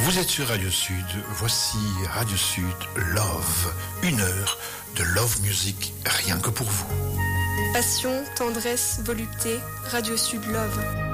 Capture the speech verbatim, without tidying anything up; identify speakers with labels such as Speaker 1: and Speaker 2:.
Speaker 1: Vous êtes sur Radio Sud, voici Radio Sud Love, une heure de love music rien que pour vous.
Speaker 2: Passion, tendresse, volupté, Radio Sud Love.